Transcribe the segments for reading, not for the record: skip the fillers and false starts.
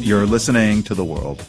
You're listening to The World.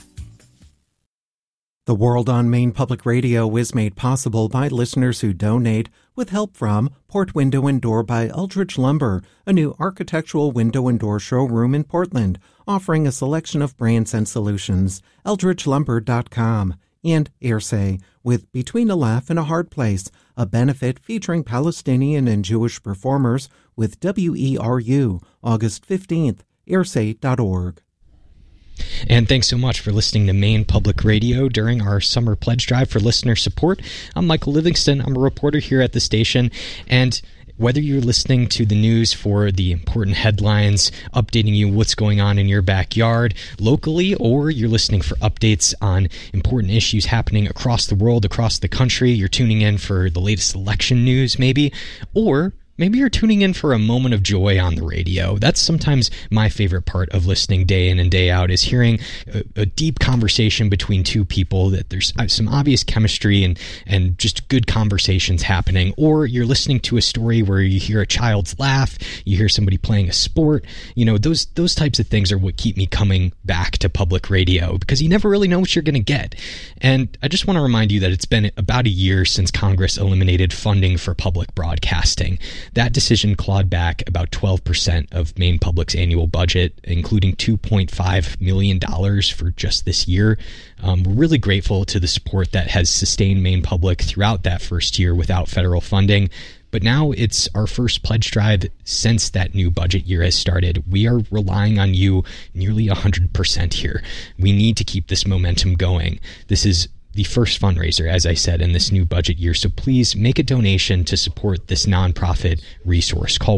The World on Maine Public Radio is made possible by listeners who donate with help from Port Window and Door by Eldridge Lumber, a new architectural window and door showroom in Portland, offering a selection of brands and solutions. EldridgeLumber.com. And Airsay, with Between a Laugh and a Hard Place, a benefit featuring Palestinian and Jewish performers with WERU, August 15th, airsay.org. And thanks so much for listening to Maine Public Radio during our summer pledge drive for listener support. I'm Michael Livingston. I'm a reporter here at the station, and whether you're listening to the news for the important headlines, updating you what's going on in your backyard locally, or you're listening for updates on important issues happening across the world, across the country, you're tuning in for the latest election news maybe, or maybe you're tuning in for a moment of joy on the radio. That's sometimes my favorite part of listening day in and day out, is hearing a deep conversation between two people, that there's some obvious chemistry and just good conversations happening. Or you're listening to a story where you hear a child's laugh, you hear somebody playing a sport. You know, those types of things are what keep me coming back to public radio, because you never really know what you're going to get. And I just want to remind you that it's been about a year since Congress eliminated funding for public broadcasting. That decision clawed back about 12% of Maine Public's annual budget, including $2.5 million for just this year. We're really grateful to the support that has sustained Maine Public throughout that first year without federal funding. But now it's our first pledge drive since that new budget year has started. We are relying on you nearly 100% here. We need to keep this momentum going. This is the first fundraiser, as I said, in this new budget year. So please make a donation to support this nonprofit resource. Call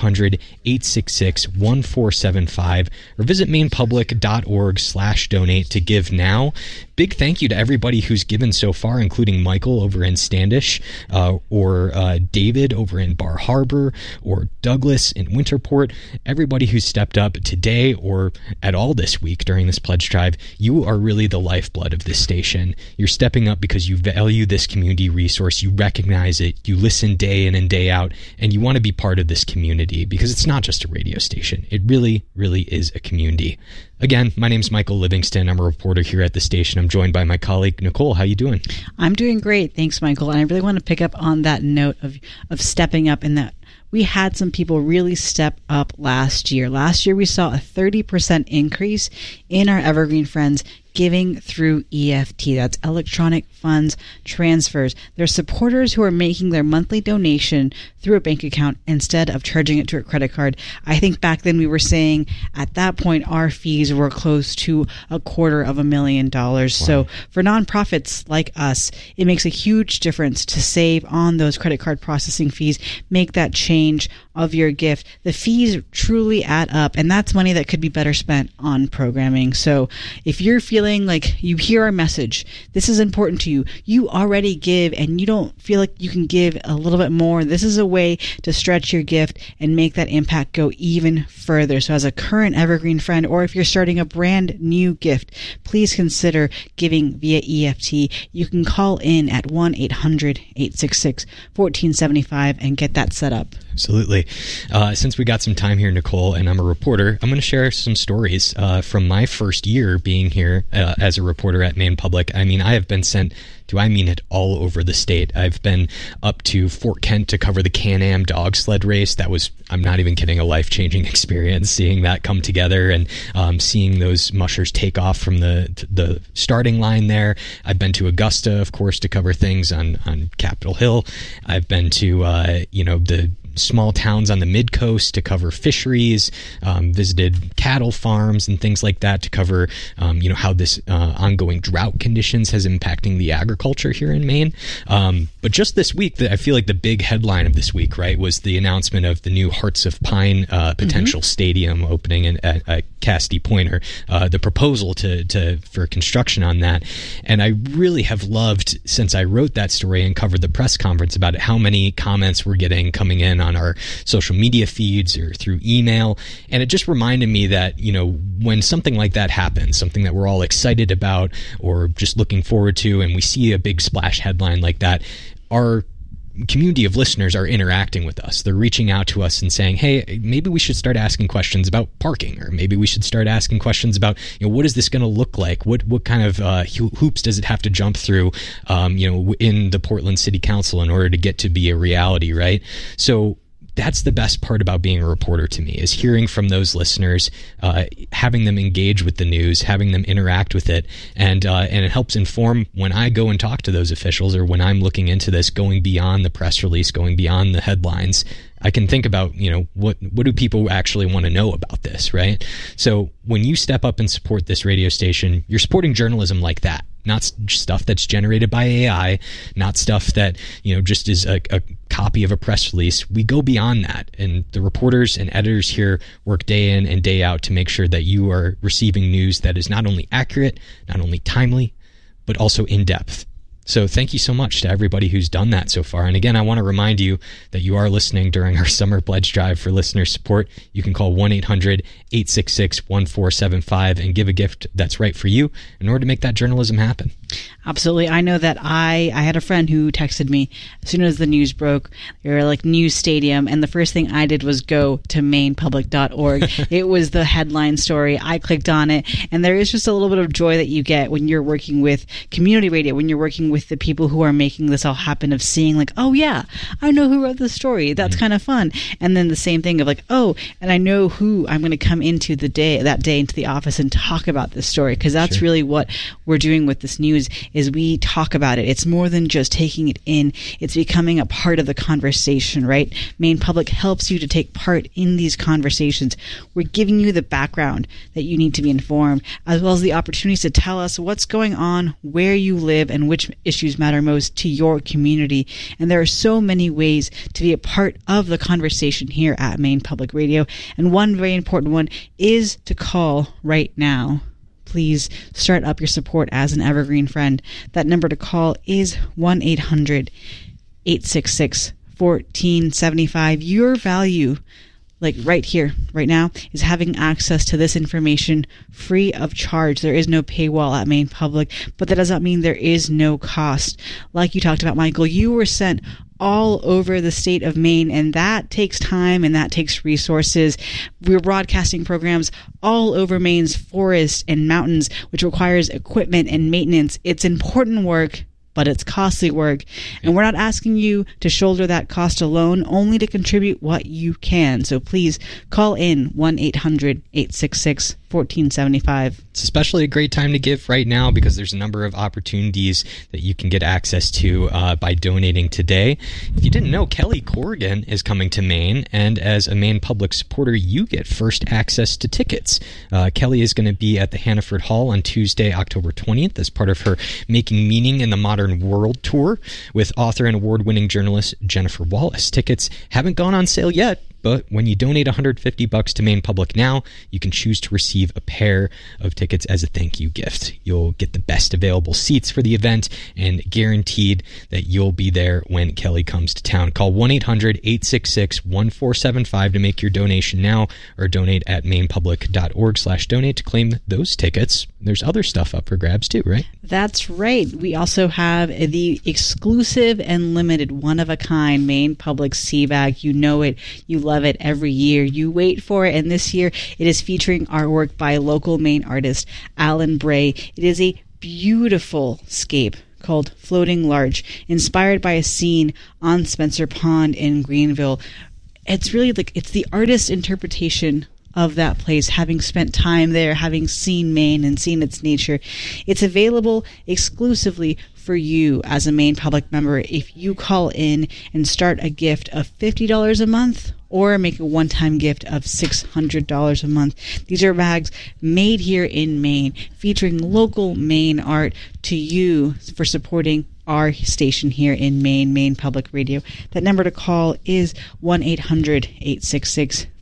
1-800-866-1475 or visit mainepublic.org/donate to give now. Big thank you to everybody who's given so far, including Michael over in Standish, or David over in Bar Harbor, or Douglas in Winterport. Everybody who's stepped up today or at all this week during this pledge drive, you are really the lifeblood of this station. You're stepping up because you value this community resource, you recognize it, you listen day in and day out, and you want to be part of this community, because it's not just a radio station. It really, really is a community. Again, my name's Michael Livingston. I'm a reporter here at the station. I'm joined by my colleague, Nicole. How you doing? I'm doing great. Thanks, Michael. And I really want to pick up on that note of stepping up, in that we had some people really step up last year. Last year, we saw a 30% increase in our Evergreen Friends giving through EFT. That's electronic funds transfers. There's supporters who are making their monthly donation through a bank account instead of charging it to a credit card. I think back then we were saying at that point our fees were close to $250,000. Wow. So for nonprofits like us, it makes a huge difference to save on those credit card processing fees, make that change of your gift. The fees truly add up, and that's money that could be better spent on programming. So if you're feeling like you hear our message, this is important to you, you already give and you don't feel like you can give a little bit more, this is a way to stretch your gift and make that impact go even further. So as a current Evergreen Friend, or if you're starting a brand new gift, please consider giving via EFT. You can call in at 1-800-866-1475 and get that set up. Absolutely. Since we got some time here, Nicole, and I'm a reporter, I'm going to share some stories from my first year being here as a reporter at Maine Public. I mean, I have been sent to, I mean it, all over the state. I've been up to Fort Kent to cover the Can-Am dog sled race. That was, I'm not even kidding, a life-changing experience, seeing that come together and seeing those mushers take off from the starting line there. I've been to Augusta, of course, to cover things on Capitol Hill. I've been to, the small towns on the mid-coast to cover fisheries, visited cattle farms and things like that to cover, how this ongoing drought conditions has impacting the agriculture here in Maine. But just this week, I feel like the big headline of this week, right, was the announcement of the new Hearts of Pine potential stadium opening at Castee Point, or the proposal for construction on that. And I really have loved, since I wrote that story and covered the press conference about it, how many comments we're getting coming in on our social media feeds or through email. And it just reminded me that, when something like that happens, something that we're all excited about or just looking forward to, and we see a big splash headline like that, our community of listeners are interacting with us. They're reaching out to us and saying, hey, maybe we should start asking questions about parking, or maybe we should start asking questions about, what is this going to look like? What kind of hoops does it have to jump through, in the Portland City Council in order to get to be a reality, right? So that's the best part about being a reporter to me, is hearing from those listeners, having them engage with the news, having them interact with it, and it helps inform when I go and talk to those officials, or when I'm looking into this, going beyond the press release, going beyond the headlines. I can think about, what do people actually want to know about this, right? So when you step up and support this radio station, you're supporting journalism like that, not stuff that's generated by AI, not stuff that, just is a copy of a press release. We go beyond that, and the reporters and editors here work day in and day out to make sure that you are receiving news that is not only accurate, not only timely, but also in depth. So thank you so much to everybody who's done that so far. And again, I want to remind you that you are listening during our summer pledge drive for listener support. You can call 1-800-866-1475 and give a gift that's right for you in order to make that journalism happen. Absolutely. I know that I had a friend who texted me as soon as the news broke. They were like, News Stadium, and the first thing I did was go to mainpublic.org. It was the headline story. I clicked on it, and there is just a little bit of joy that you get when you're working with community radio, when you're working with the people who are making this all happen, of seeing like, oh yeah, I know who wrote the story. That's kind of fun. And then the same thing of like, oh, and I know who I'm going to come into that day into the office and talk about this story, because that's really what we're doing with this news, is we talk about it. It's more than just taking it in. It's becoming a part of the conversation, right? Maine Public helps you to take part in these conversations. We're giving you the background that you need to be informed, as well as the opportunities to tell us what's going on, where you live, and which issues matter most to your community. And there are so many ways to be a part of the conversation here at Maine Public Radio. And one very important one is to call right now. Please start up your support as an evergreen friend. That number to call is 1-800-866-1475. Your value, like right here, right now, is having access to this information free of charge. There is no paywall at Maine Public, but that does not mean there is no cost. Like you talked about, Michael, you were sent all over the state of Maine, and that takes time and that takes resources. We're broadcasting programs all over Maine's forests and mountains, which requires equipment and maintenance. It's important work, but it's costly work. And we're not asking you to shoulder that cost alone, only to contribute what you can. So please call in 1-800-866-1475. It's especially a great time to give right now, because there's a number of opportunities that you can get access to by donating today. If you didn't know, Kelly Corrigan is coming to Maine, and as a Maine Public supporter, you get first access to tickets. Kelly is going to be at the Hannaford Hall on Tuesday, October 20th, as part of her Making Meaning in the Modern World tour with author and award-winning journalist Jennifer Wallace. Tickets haven't gone on sale yet, but when you donate $150 to Maine Public now, you can choose to receive a pair of tickets as a thank you gift. You'll get the best available seats for the event, and guaranteed that you'll be there when Kelly comes to town. Call 1-800-866-1475 to make your donation now, or donate at mainpublic.org/donate to claim those tickets. There's other stuff up for grabs too, right? That's right. We also have the exclusive and limited one-of-a-kind Maine Public Sea Bag. You know it. You love it every year. You wait for it, and this year it is featuring artwork by local Maine artist Alan Bray. It is a beautiful scape called Floating Larch, inspired by a scene on Spencer Pond in Greenville. It's really it's the artist's interpretation of that place, having spent time there, having seen Maine and seen its nature. It's available exclusively for you as a Maine Public member if you call in and start a gift of $50 a month, or make a one-time gift of $600 a month. These are bags made here in Maine, featuring local Maine art to you for supporting our station here in Maine, Maine Public Radio. That number to call is 1-800-866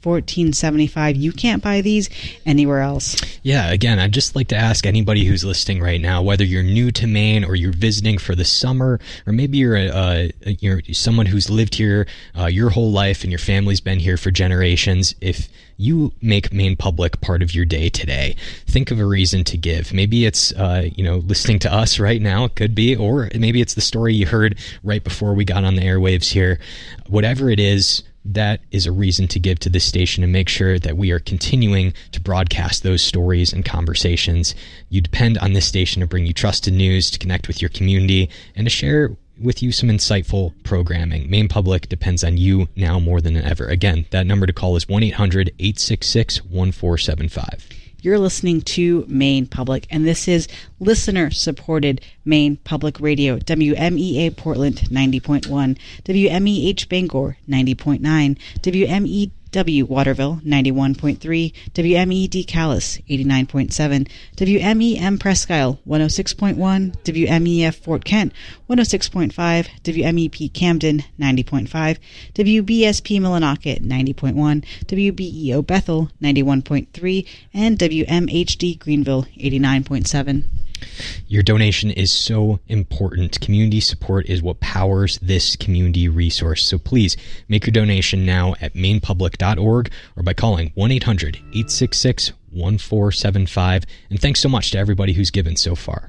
$14.75. You can't buy these anywhere else. Yeah, again, I'd just like to ask anybody who's listening right now, whether you're new to Maine or you're visiting for the summer, or maybe you're someone who's lived here your whole life and your family's been here for generations. If you make Maine Public part of your day today, think of a reason to give. Maybe it's listening to us right now, it could be, or maybe it's the story you heard right before we got on the airwaves here. Whatever it is, that is a reason to give to this station and make sure that we are continuing to broadcast those stories and conversations. You depend on this station to bring you trusted news, to connect with your community, and to share with you some insightful programming. Maine Public depends on you now more than ever. Again, that number to call is 1-800-866-1475. You're listening to Maine Public, and this is listener-supported Maine Public Radio, WMEA Portland 90.1, WMEH Bangor 90.9, WMEW Waterville 91.3, WMED Calais 89.7, WMEM Presque Isle 106.1, WMEF Fort Kent 106.5, WMEP Camden 90.5, WBSP Millinocket 90.1, WBEO Bethel 91.3, and WMHD Greenville 89.7. Your donation is so important. Community support is what powers this community resource. So please make your donation now at mainepublic.org or by calling 1-800-866-1475. And thanks so much to everybody who's given so far.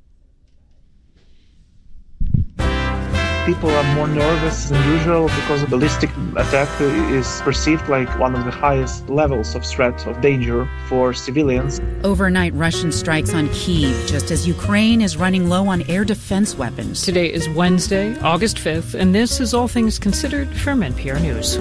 People are more nervous than usual because a ballistic attack is perceived like one of the highest levels of threat of danger for civilians. Overnight Russian strikes on Kyiv, just as Ukraine is running low on air defense weapons. Today is Wednesday, August 5th, and this is All Things Considered from NPR News.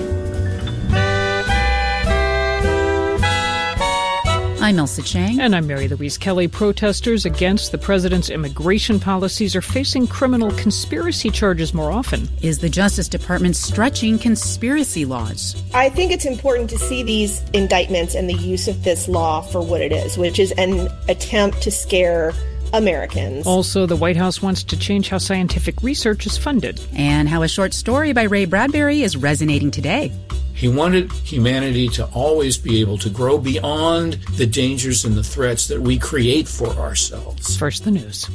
I'm Elsa Chang. And I'm Mary Louise Kelly. Protesters against the president's immigration policies are facing criminal conspiracy charges more often. Is the Justice Department stretching conspiracy laws? I think it's important to see these indictments and the use of this law for what it is, which is an attempt to scare Americans. Also, the White House wants to change how scientific research is funded. And how a short story by Ray Bradbury is resonating today. He wanted humanity to always be able to grow beyond the dangers and the threats that we create for ourselves. First, the news.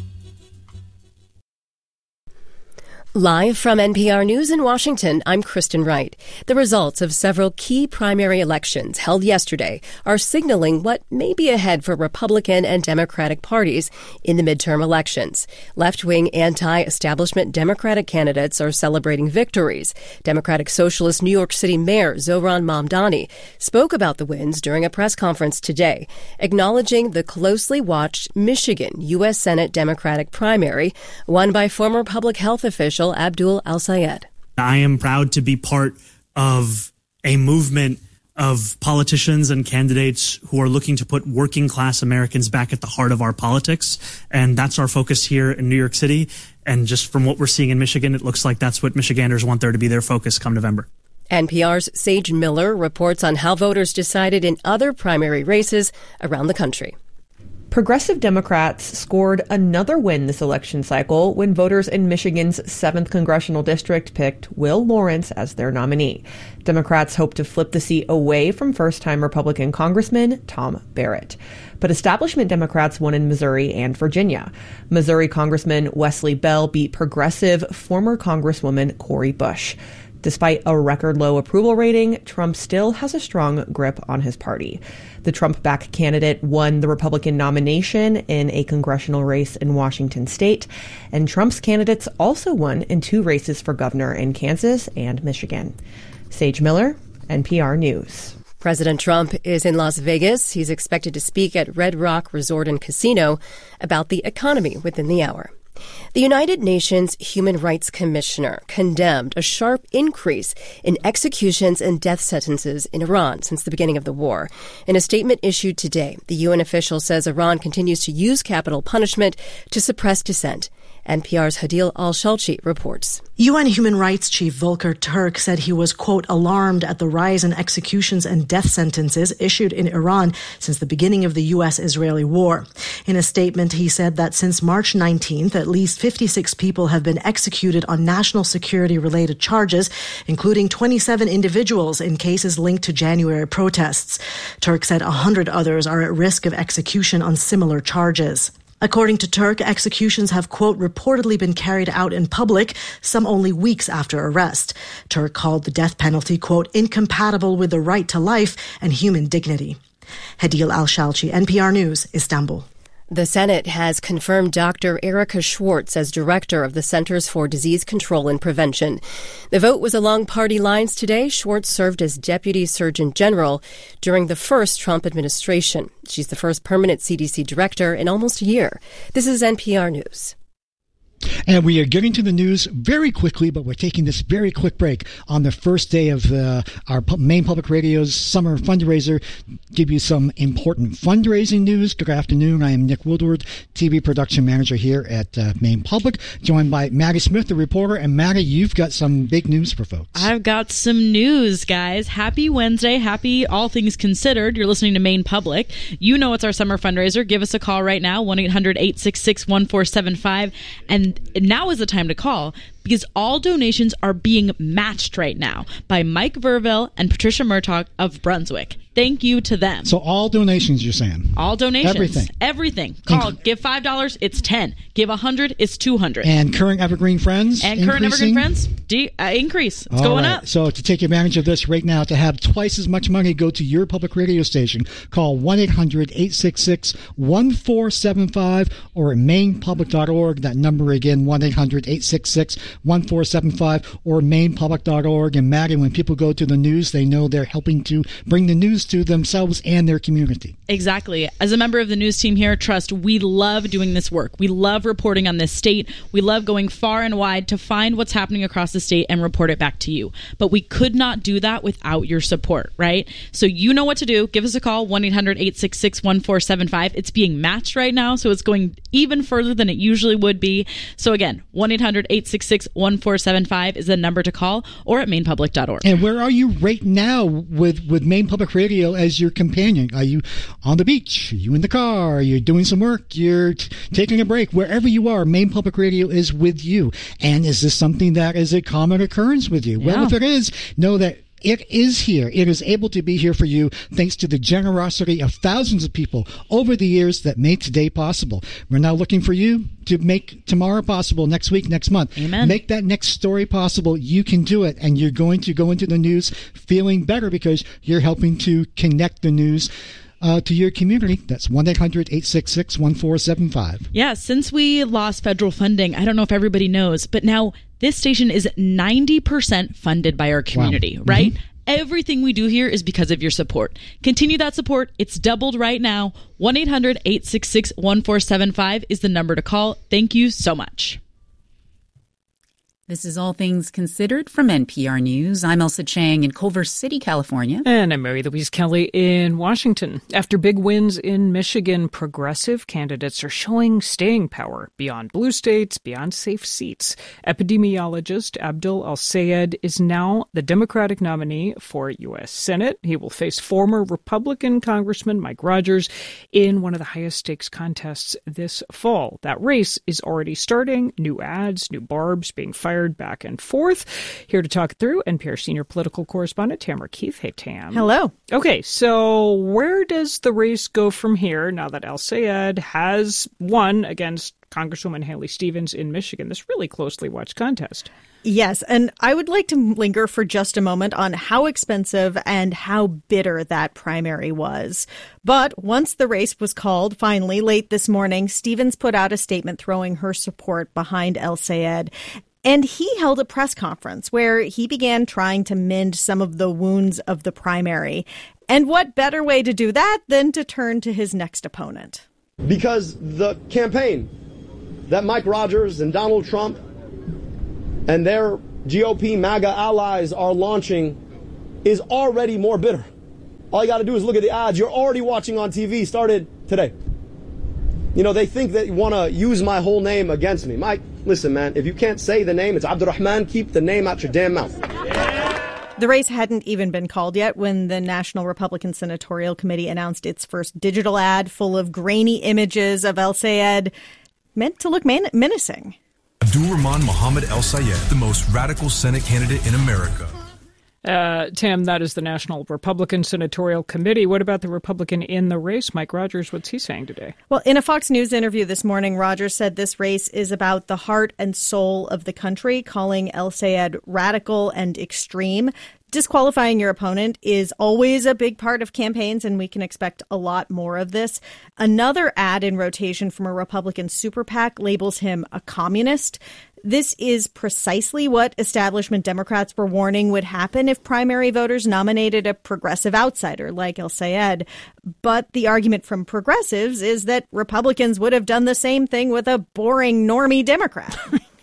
Live from NPR News in Washington, I'm Kristen Wright. The results of several key primary elections held yesterday are signaling what may be ahead for Republican and Democratic parties in the midterm elections. Left-wing anti-establishment Democratic candidates are celebrating victories. Democratic Socialist New York City Mayor Zohran Mamdani spoke about the wins during a press conference today, acknowledging the closely watched Michigan U.S. Senate Democratic primary won by former public health official Abdul Al-Sayed. I am proud to be part of a movement of politicians and candidates who are looking to put working class Americans back at the heart of our politics. And that's our focus here in New York City. And just from what we're seeing in Michigan, it looks like that's what Michiganders want there to be their focus come November. NPR's Sage Miller reports on how voters decided in other primary races around the country. Progressive Democrats scored another win this election cycle when voters in Michigan's 7th congressional district picked Will Lawrence as their nominee. Democrats hope to flip the seat away from first-time Republican Congressman Tom Barrett. But establishment Democrats won in Missouri and Virginia. Missouri Congressman Wesley Bell beat progressive former Congresswoman Cori Bush. Despite a record-low approval rating, Trump still has a strong grip on his party. The Trump-backed candidate won the Republican nomination in a congressional race in Washington state, and Trump's candidates also won in 2 races for governor in Kansas and Michigan. Sage Miller, NPR News. President Trump is in Las Vegas. He's expected to speak at Red Rock Resort and Casino about the economy within the hour. The United Nations Human Rights Commissioner condemned a sharp increase in executions and death sentences in Iran since the beginning of the war. In a statement issued today, the UN official says Iran continues to use capital punishment to suppress dissent. NPR's Hadil Al-Shalchi reports. UN Human Rights Chief Volker Turk said he was, quote, alarmed at the rise in executions and death sentences issued in Iran since the beginning of the U.S.-Israeli war. In a statement, he said that since March 19th, at least 56 people have been executed on national security-related charges, including 27 individuals in cases linked to January protests. Turk said 100 others are at risk of execution on similar charges. According to Turk, executions have, quote, reportedly been carried out in public, some only weeks after arrest. Turk called the death penalty, quote, incompatible with the right to life and human dignity. Hadil Al-Shalchi, NPR News, Istanbul. The Senate has confirmed Dr. Erica Schwartz as director of the Centers for Disease Control and Prevention. The vote was along party lines today. Schwartz served as Deputy Surgeon General during the first Trump administration. She's the first permanent CDC director in almost a year. This is NPR News. And we are getting to the news very quickly, but we're taking this very quick break on the first day of our Maine Public Radio's summer fundraiser. Give you some important fundraising news. Good afternoon. I am Nick Woodward, TV production manager here at Maine Public, joined by Maddie Smith, the reporter. And Maddie, you've got some big news for folks. I've got some news, guys. Happy Wednesday. Happy all things considered. You're listening to Maine Public. You know it's our summer fundraiser. Give us a call right now, 1-800-866-1475. And now is the time to call because all donations are being matched right now by Mike Verville and Patricia Murtaugh of Brunswick. Thank you to them. So all donations, you're saying? All donations. Everything. Call. Give $5, it's $10. Give $100, it's $200. And current Evergreen Friends? And current Evergreen Friends? Increase. It's going up. So to take advantage of this right now, to have twice as much money go to your public radio station, call 1-800-866-1475 or at mainepublic.org. That number again, 1-800-866-1475 or mainepublic.org. And Maddie, when people go to the news, they know they're helping to bring the news to themselves and their community. Exactly. As a member of the news team here at Trust, we love doing this work. We love reporting on this state. We love going far and wide to find what's happening across the state and report it back to you. But we could not do that without your support, right? So you know what to do. Give us a call, 1-800-866-1475. It's being matched right now, so it's going even further than it usually would be. So again, 1-800-866-1475 is the number to call, or at mainepublic.org. And where are you right now with Maine Public Radio as your companion? Are you on the beach? Are you in the car? Are you doing some work? You're taking a break? Wherever you are, Maine Public Radio is with you. And is this something that is a common occurrence with you? Yeah. Well, if it is, know that it is here. It is able to be here for you thanks to the generosity of thousands of people over the years that made today possible. We're now looking for you to make tomorrow possible, next week, next month. Amen. Make that next story possible. You can do it, and you're going to go into the news feeling better because you're helping to connect the news to your community. That's 1-800-866-1475. Yeah, since we lost federal funding, I don't know if everybody knows, but now this station is 90% funded by our community, wow. Right? Mm-hmm. Everything we do here is because of your support. Continue that support. It's doubled right now. 1-800-866-1475 is the number to call. Thank you so much. This is All Things Considered from NPR News. I'm Elsa Chang in Culver City, California. And I'm Mary Louise Kelly in Washington. After big wins in Michigan, progressive candidates are showing staying power beyond blue states, beyond safe seats. Epidemiologist Abdul Al-Sayed is now the Democratic nominee for U.S. Senate. He will face former Republican Congressman Mike Rogers in one of the highest stakes contests this fall. That race is already starting. New ads, new barbs being fired back and forth. Here to talk through, NPR senior political correspondent Tamara Keith. Hey, Tam. Hello. Okay, so where does the race go from here now that Al-Sayed has won against Congresswoman Haley Stevens in Michigan? This really closely watched contest. Yes, and I would like to linger for just a moment on how expensive and how bitter that primary was. But once the race was called, finally, late this morning, Stevens put out a statement throwing her support behind Al-Sayed. And he held a press conference where he began trying to mend some of the wounds of the primary. And what better way to do that than to turn to his next opponent? Because the campaign that Mike Rogers and Donald Trump and their GOP MAGA allies are launching is already more bitter. All you got to do is look at the ads you're already watching on TV, started today. You know, they think that you want to use my whole name against me. Mike, Listen, man, if you can't say the name, it's Abdurrahman, keep the name out your damn mouth. The race hadn't even been called yet when the National Republican Senatorial Committee announced its first digital ad full of grainy images of El-Sayed meant to look menacing. Abdurrahman Mohammed El-Sayed, the most radical Senate candidate in America. Tim, that is the National Republican Senatorial Committee. What about the Republican in the race? Mike Rogers, what's he saying today? Well, in a Fox News interview this morning, Rogers said this race is about the heart and soul of the country, calling El-Sayed radical and extreme. Disqualifying your opponent is always a big part of campaigns, and we can expect a lot more of this. Another ad in rotation from a Republican super PAC labels him a communist. This is precisely what establishment Democrats were warning would happen if primary voters nominated a progressive outsider like El-Sayed. But the argument from progressives is that Republicans would have done the same thing with a boring normie Democrat.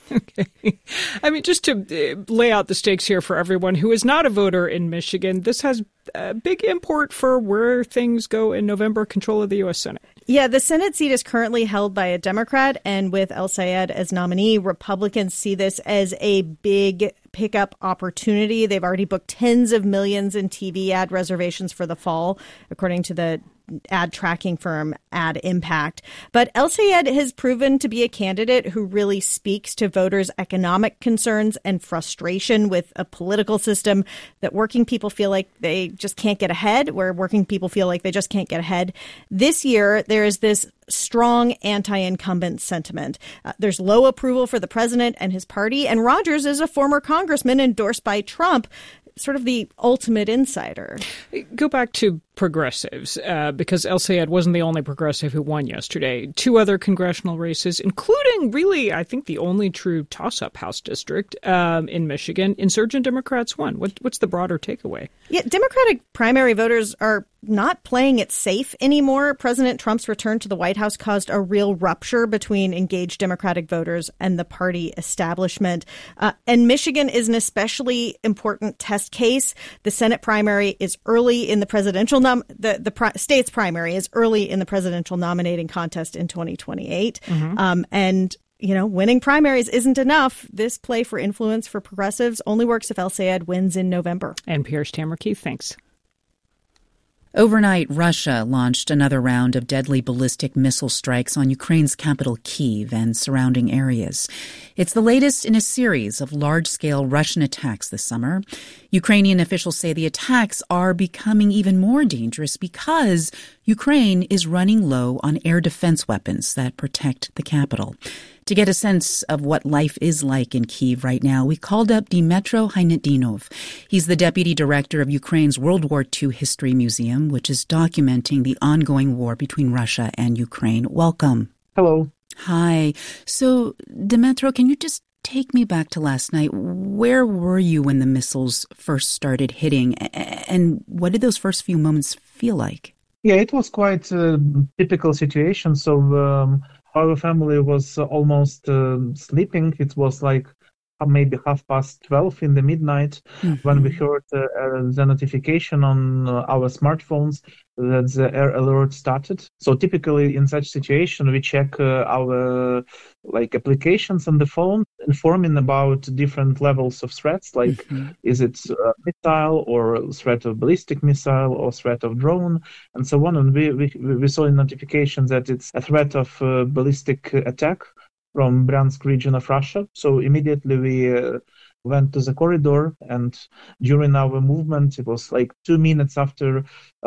Okay. I mean, just to lay out the stakes here for everyone who is not a voter in Michigan, this has a big import for where things go in November, control of the U.S. Senate. Yeah, the Senate seat is currently held by a Democrat, and with El-Sayed as nominee, Republicans see this as a big pickup opportunity. They've already booked tens of millions in TV ad reservations for the fall, according to the ad tracking firm Ad Impact. But El-Sayed has proven to be a candidate who really speaks to voters' economic concerns and frustration with a political system that working people feel like they just can't get ahead, where working people feel like they just can't get ahead. This year, there is this strong anti-incumbent sentiment. There's low approval for the president and his party, and Rogers is a former congressman endorsed by Trump, sort of the ultimate insider. Go back to progressives, because El-Sayed wasn't the only progressive who won yesterday. Two other congressional races, including really, I think, the only true toss-up House district in Michigan. Insurgent Democrats won. What's the broader takeaway? Yeah, Democratic primary voters are not playing it safe anymore. President Trump's return to the White House caused a real rupture between engaged Democratic voters and the party establishment. And Michigan is an especially important test case. The Senate primary is early in the presidential the state's primary is early in the presidential nominating contest in 2028. And you know, winning primaries isn't enough. This play for influence for progressives only works if El-Sayed wins in November. NPR's Tamara Keith, thanks. Overnight, Russia launched another round of deadly ballistic missile strikes on Ukraine's capital, Kyiv, and surrounding areas. It's the latest in a series of large-scale Russian attacks this summer. Ukrainian officials say the attacks are becoming even more dangerous because Ukraine is running low on air defense weapons that protect the capital. To get a sense of what life is like in Kyiv right now, we called up Dmytro Hainetdinov. He's the deputy director of Ukraine's World War II History Museum, which is documenting the ongoing war between Russia and Ukraine. Welcome. Hello. Hi. So, Dmytro, can you just take me back to last night? Where were you when the missiles first started hitting? And what did those first few moments feel like? Yeah, it was quite a typical situation. So, our family was almost sleeping. It was like maybe 12:30 in the midnight when we heard the notification on our smartphones that the air alert started. So typically in such situation, we check our applications on the phone, informing about different levels of threats, like is it a missile or threat of ballistic missile or threat of drone and so on. And we saw a notification that it's a threat of ballistic attack from Bryansk region of Russia. So immediately we went to the corridor, and during our movement, it was like 2 minutes after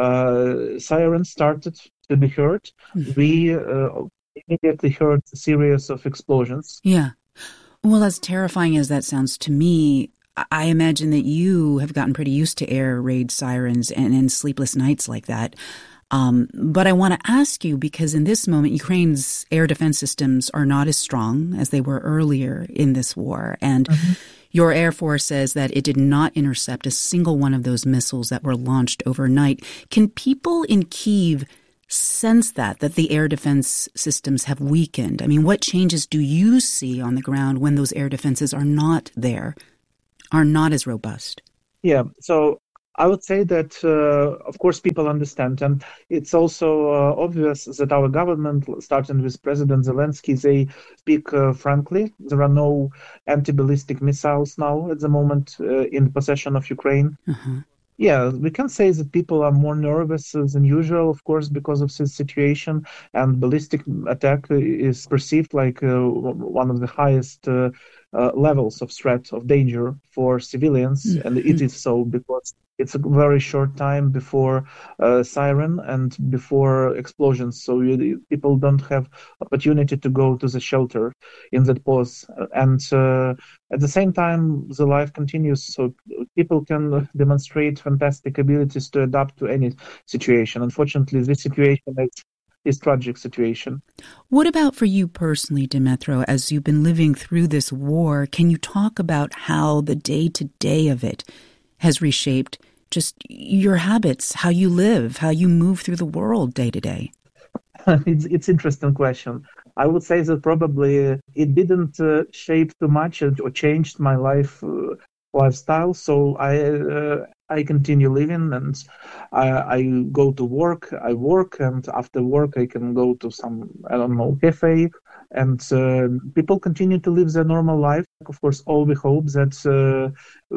sirens started to be heard, we immediately heard a series of explosions. Yeah. Well, as terrifying as that sounds to me, I imagine that you have gotten pretty used to air raid sirens and sleepless nights like that. But I want to ask you, because in this moment, Ukraine's air defense systems are not as strong as they were earlier in this war. And your Air Force says that it did not intercept a single one of those missiles that were launched overnight. Can people in Kyiv sense that the air defense systems have weakened? I mean, what changes do you see on the ground when those air defenses are not there, are not as robust? Yeah, so I would say that, of course, people understand. And it's also obvious that our government, starting with President Zelensky, they speak frankly. There are no anti-ballistic missiles now at the moment in possession of Ukraine. Yeah, we can say that people are more nervous than usual, of course, because of this situation. And ballistic attack is perceived like one of the highest levels of threat, of danger for civilians. And it is so because it's a very short time before siren and before explosions. So people don't have opportunity to go to the shelter in that pause. And at the same time, the life continues. So people can demonstrate fantastic abilities to adapt to any situation. Unfortunately, this situation is tragic situation. What about for you personally, Dmytro, as you've been living through this war? Can you talk about how the day-to-day of it has reshaped just your habits, how you live, how you move through the world day to day? It's an interesting question. I would say that probably it didn't shape too much or changed my lifestyle. So I continue living and I go to work, I work, and after work I can go to some, cafe, and people continue to live their normal life. Of course, all we hope that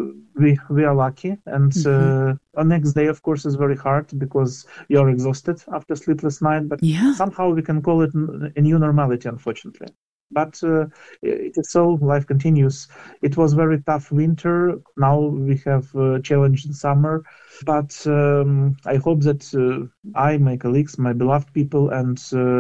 we are lucky, and the next day, of course, is very hard because you're exhausted after sleepless night, but somehow we can call it a new normality, unfortunately. But it is so, life continues. It was very tough winter. Now we have a challenging summer. But I hope that I, my colleagues, my beloved people, and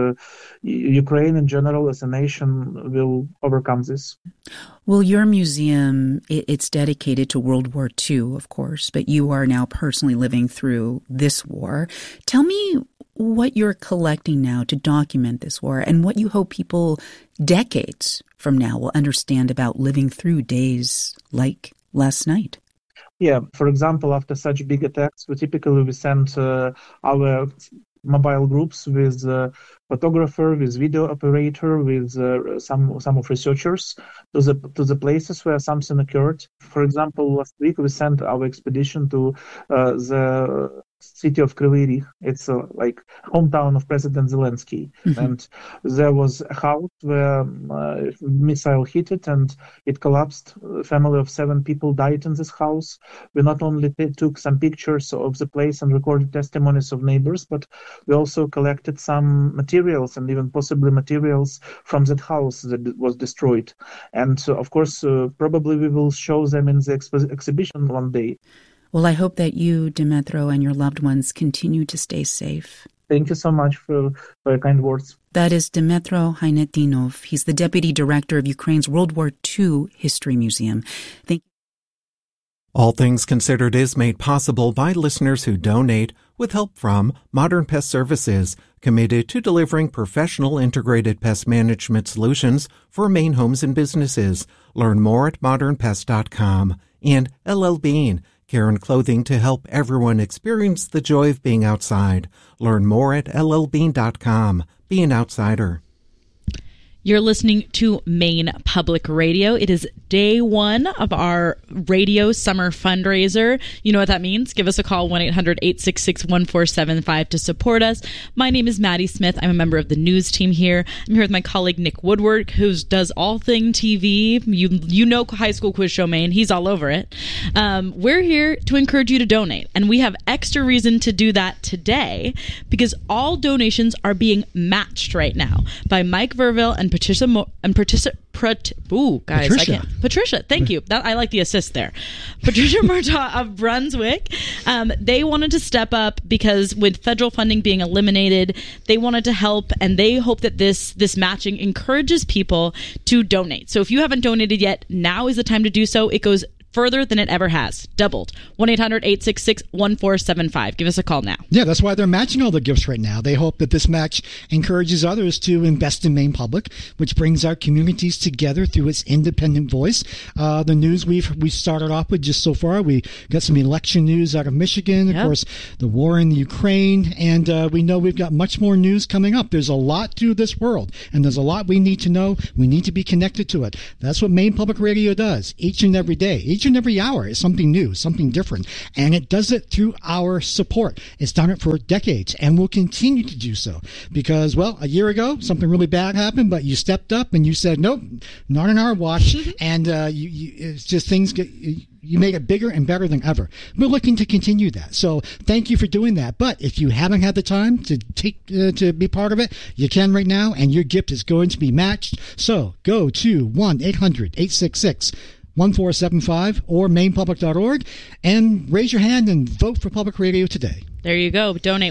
Ukraine in general as a nation will overcome this. Well, your museum, it's dedicated to World War II, of course, but you are now personally living through this war. Tell me what you're collecting now to document this war and what you hope people decades from now will understand about living through days like last night. Yeah, for example, after such big attacks, we send our mobile groups with photographer, with video operator, with some of researchers to the places where something occurred. For example, last week we sent our expedition to the city of Kryvyi Rih. It's like hometown of President Zelensky. And there was a house where missile hit it and it collapsed. A family of 7 people died in this house. We not only took some pictures of the place and recorded testimonies of neighbors, but we also collected some materials and even possibly materials from that house that was destroyed. And of course, probably we will show them in the exhibition one day. Well, I hope that you, Dmytro, and your loved ones continue to stay safe. Thank you so much for your kind words. That is Dmytro Haynetinov. He's the Deputy Director of Ukraine's World War II History Museum. Thank you. All Things Considered is made possible by listeners who donate with help from Modern Pest Services, committed to delivering professional integrated pest management solutions for Maine homes and businesses. Learn more at modernpest.com. And LL Bean, care and clothing to help everyone experience the joy of being outside. Learn more at llbean.com. Be an outsider. You're listening to Maine Public Radio. It is day 1 of our radio summer fundraiser. You know what that means? Give us a call, 1-800-866-1475 to support us. My name is Maddie Smith. I'm a member of the news team here. I'm here with my colleague Nick Woodward, who does all thing TV. You know High School Quiz Show Maine. He's all over it. We're here to encourage you to donate, and we have extra reason to do that today because all donations are being matched right now by Mike Verville and Patricia, thank you. I like the assist there. Patricia Murtaugh of Brunswick. They wanted to step up because with federal funding being eliminated, they wanted to help, and they hope that this matching encourages people to donate. So if you haven't donated yet, now is the time to do so. It goes further than it ever has. Doubled. 1-800-866-1475. Give us a call now. Yeah, that's why they're matching all the gifts right now. They hope that this match encourages others to invest in Maine Public, which brings our communities together through its independent voice. The news we started off with just so far, we got some election news out of Michigan, of course, the war in the Ukraine, and we know we've got much more news coming up. There's a lot to this world, and there's a lot we need to know. We need to be connected to it. That's what Maine Public Radio does each and every day. Each each and every hour is something new, something different. And it does it through our support. It's done it for decades and will continue to do so because, well, a year ago, something really bad happened, but you stepped up and you said, nope, not on our watch. And it's just things get... You made it bigger and better than ever. We're looking to continue that. So thank you for doing that. But if you haven't had the time to to be part of it, you can right now, and your gift is going to be matched. So go to 1-800-866-1475 or mainpublic.org and raise your hand and vote for Public Radio today. There you go. Donate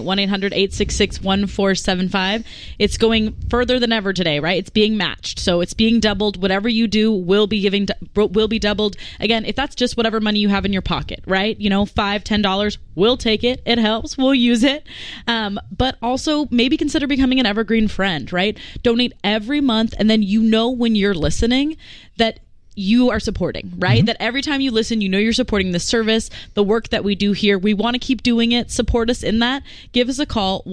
1-800-866-1475. It's going further than ever today, right? It's being matched. So it's being doubled. Whatever you do will be doubled. Again, if that's just whatever money you have in your pocket, right? $5, $10, we'll take it. It helps. We'll use it. But also maybe consider becoming an evergreen friend, right? Donate every month. And then when you're listening that you are supporting, right? Mm-hmm. That every time you listen, you're supporting the service, the work that we do here. We want to keep doing it. Support us in that. Give us a call,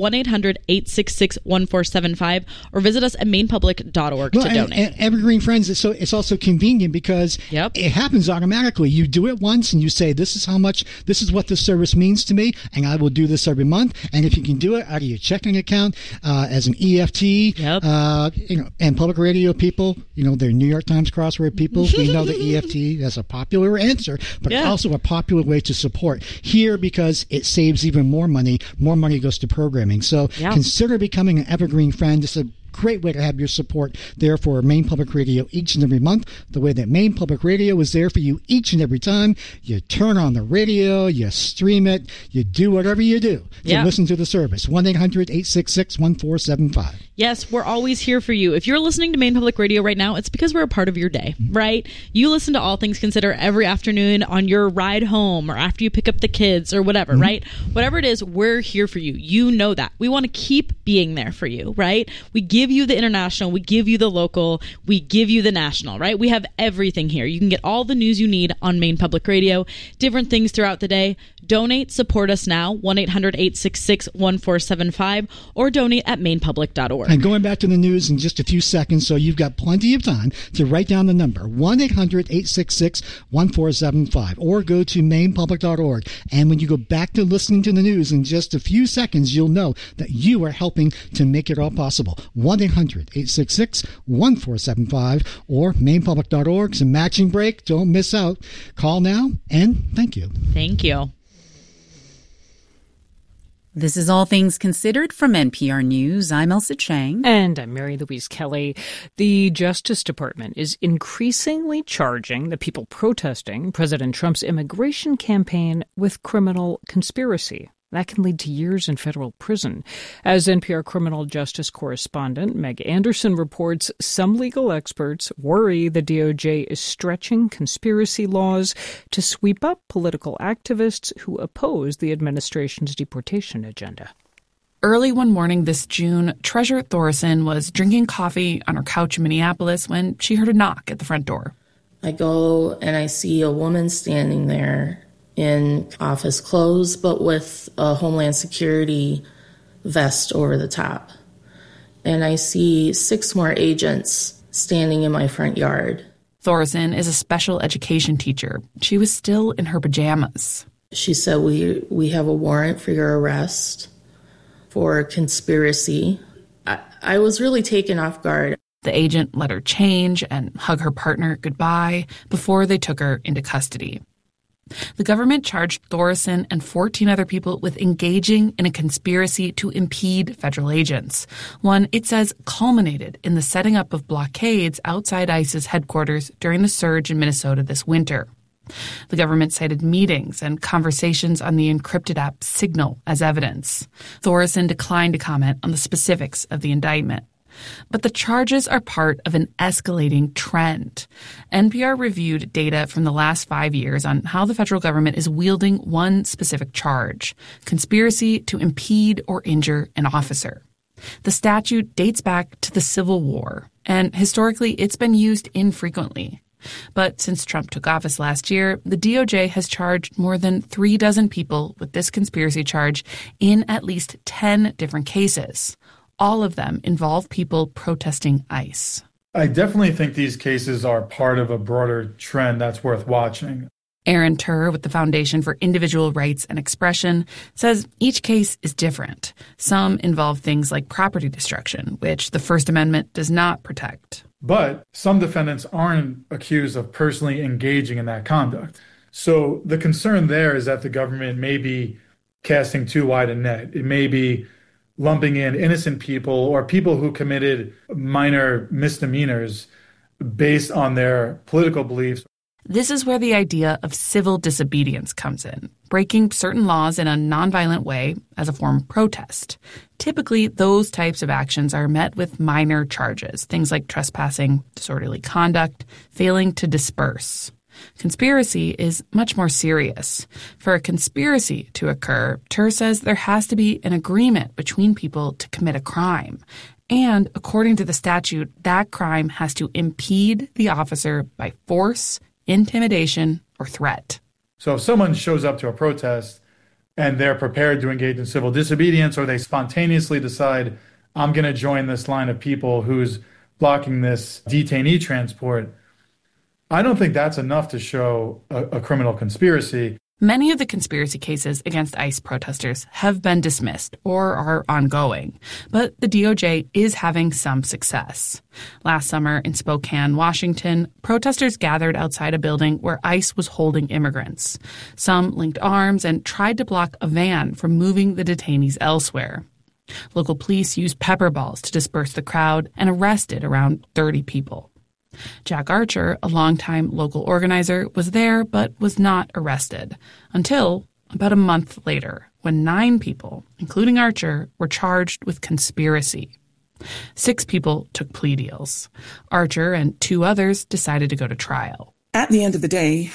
1-800-866-1475, or visit us at mainpublic.org to donate. And Evergreen Friends, it's also convenient because it happens automatically. You do it once and you say, this is what this service means to me, and I will do this every month. And if you can do it out of your checking account as an EFT, and Public Radio people, they're New York Times crossword people. We know the EFT as a popular answer, but also a popular way to support here because it saves even more money. More money goes to programming. So consider becoming an Evergreen Friend. It's a great way to have your support there for Maine Public Radio each and every month, the way that Maine Public Radio is there for you each and every time you turn on the radio, you stream it, you do whatever you do to listen to the service. 1-800-866-1475. Yes, we're always here for you. If you're listening to Maine Public Radio right now, it's because we're a part of your day, right? You listen to All Things Considered every afternoon on your ride home or after you pick up the kids or whatever, right? Whatever it is, we're here for you. You know that. We want to keep being there for you, right? We give you the international, we give you the local, we give you the national, right? We have everything here. You can get all the news you need on Maine Public Radio, different things throughout the day. Donate, support us now, 1-800-866-1475, or donate at mainpublic.org. And going back to the news in just a few seconds, so you've got plenty of time to write down the number, 1-800-866-1475, or go to mainpublic.org. And when you go back to listening to the news in just a few seconds, you'll know that you are helping to make it all possible. 1-800-866-1475 or mainpublic.org. It's a matching break. Don't miss out. Call now, and thank you. Thank you. This is All Things Considered from NPR News. I'm Elsa Chang. And I'm Mary Louise Kelly. The Justice Department is increasingly charging the people protesting President Trump's immigration campaign with criminal conspiracy. That can lead to years in federal prison. As NPR criminal justice correspondent Meg Anderson reports, some legal experts worry the DOJ is stretching conspiracy laws to sweep up political activists who oppose the administration's deportation agenda. Early one morning this June, Treasure Thoresen was drinking coffee on her couch in Minneapolis when she heard a knock at the front door. I go and I see a woman standing there in office clothes, but with a Homeland Security vest over the top. And I see 6 more agents standing in my front yard. Thoresen is a special education teacher. She was still in her pajamas. She said, we have a warrant for your arrest for conspiracy. I was really taken off guard. The agent let her change and hug her partner goodbye before they took her into custody. The government charged Thoresen and 14 other people with engaging in a conspiracy to impede federal agents. One, it says, culminated in the setting up of blockades outside ICE's headquarters during the surge in Minnesota this winter. The government cited meetings and conversations on the encrypted app Signal as evidence. Thoresen declined to comment on the specifics of the indictment. But the charges are part of an escalating trend. NPR reviewed data from the last 5 years on how the federal government is wielding one specific charge: conspiracy to impede or injure an officer. The statute dates back to the Civil War, and historically it's been used infrequently. But since Trump took office last year, the DOJ has charged more than 36 people with this conspiracy charge in at least 10 different cases. All of them involve people protesting ICE. I definitely think these cases are part of a broader trend that's worth watching. Aaron Turr with the Foundation for Individual Rights and Expression says each case is different. Some involve things like property destruction, which the First Amendment does not protect. But some defendants aren't accused of personally engaging in that conduct. So the concern there is that the government may be casting too wide a net. It may be lumping in innocent people or people who committed minor misdemeanors based on their political beliefs. This is where the idea of civil disobedience comes in, breaking certain laws in a nonviolent way as a form of protest. Typically, those types of actions are met with minor charges, things like trespassing, disorderly conduct, failing to disperse. Conspiracy is much more serious. For a conspiracy to occur, Turr says there has to be an agreement between people to commit a crime. And according to the statute, that crime has to impede the officer by force, intimidation, or threat. So if someone shows up to a protest and they're prepared to engage in civil disobedience, or they spontaneously decide, I'm going to join this line of people who's blocking this detainee transport, I don't think that's enough to show a criminal conspiracy. Many of the conspiracy cases against ICE protesters have been dismissed or are ongoing, but the DOJ is having some success. Last summer in Spokane, Washington, protesters gathered outside a building where ICE was holding immigrants. Some linked arms and tried to block a van from moving the detainees elsewhere. Local police used pepper balls to disperse the crowd and arrested around 30 people. Jack Archer, a longtime local organizer, was there but was not arrested until about a month later, when 9 people, including Archer, were charged with conspiracy. 6 people took plea deals. Archer and 2 others decided to go to trial. At the end of the day,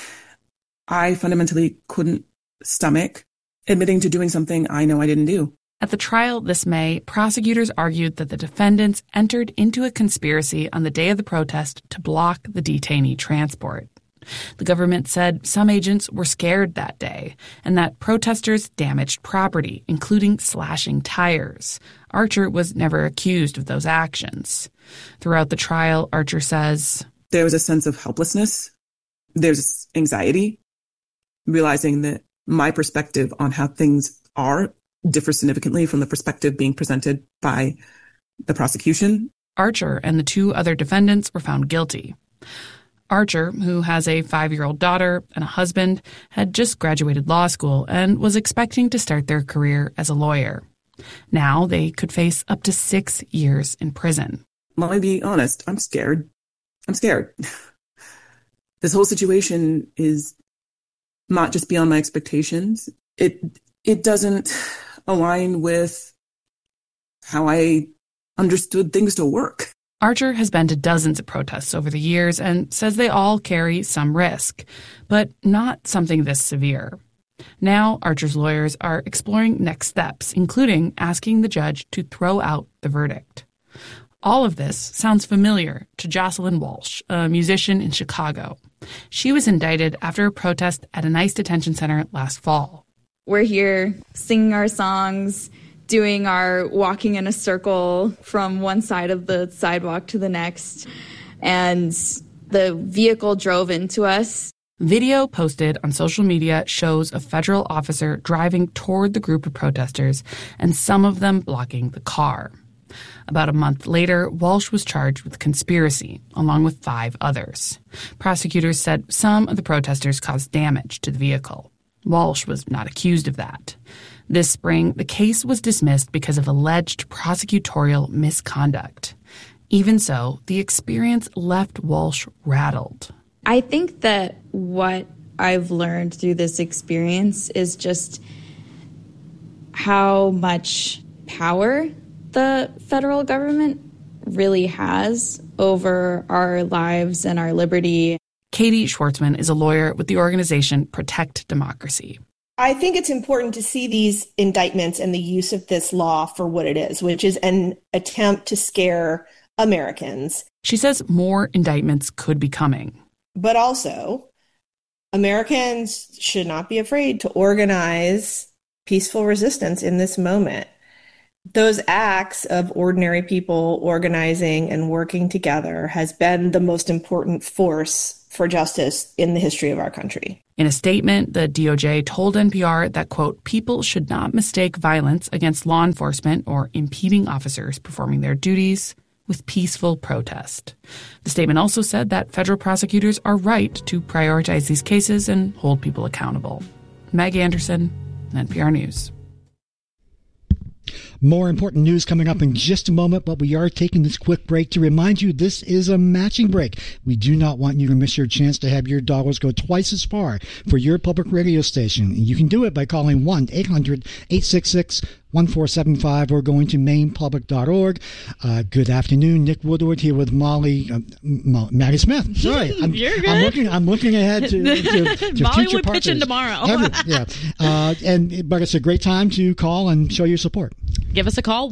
I fundamentally couldn't stomach admitting to doing something I know I didn't do. At the trial this May, prosecutors argued that the defendants entered into a conspiracy on the day of the protest to block the detainee transport. The government said some agents were scared that day and that protesters damaged property, including slashing tires. Archer was never accused of those actions. Throughout the trial, Archer says, there was a sense of helplessness. There's anxiety, realizing that my perspective on how things are differs significantly from the perspective being presented by the prosecution. Archer and the 2 other defendants were found guilty. Archer, who has a 5-year-old daughter and a husband, had just graduated law school and was expecting to start their career as a lawyer. Now they could face up to 6 years in prison. Let me be honest, I'm scared. This whole situation is not just beyond my expectations. It doesn't align with how I understood things to work. Archer has been to dozens of protests over the years and says they all carry some risk, but not something this severe. Now, Archer's lawyers are exploring next steps, including asking the judge to throw out the verdict. All of this sounds familiar to Jocelyn Walsh, a musician in Chicago. She was indicted after a protest at an ICE detention center last fall. We're here singing our songs, doing our walking in a circle from one side of the sidewalk to the next, and the vehicle drove into us. Video posted on social media shows a federal officer driving toward the group of protesters and some of them blocking the car. About a month later, Walsh was charged with conspiracy, along with 5 others. Prosecutors said some of the protesters caused damage to the vehicle. Walsh was not accused of that. This spring, the case was dismissed because of alleged prosecutorial misconduct. Even so, the experience left Walsh rattled. I think that what I've learned through this experience is just how much power the federal government really has over our lives and our liberty. Katie Schwartzman is a lawyer with the organization Protect Democracy. I think it's important to see these indictments and the use of this law for what it is, which is an attempt to scare Americans. She says more indictments could be coming. But also, Americans should not be afraid to organize peaceful resistance in this moment. Those acts of ordinary people organizing and working together has been the most important force for justice in the history of our country. In a statement, the DOJ told NPR that, quote, people should not mistake violence against law enforcement or impeding officers performing their duties with peaceful protest. The statement also said that federal prosecutors are right to prioritize these cases and hold people accountable. Meg Anderson, NPR News. More important news coming up in just a moment, but we are taking this quick break to remind you this is a matching break. We do not want you to miss your chance to have your dollars go twice as far for your public radio station. And you can do it by calling 1-800-866-1475 or going to mainpublic.org. Good afternoon. Nick Woodward here with Maddie Smith. Sorry. You're good. I'm looking ahead to Molly future would pitch in tomorrow. Yeah. But it's a great time to call and show your support. Give us a call,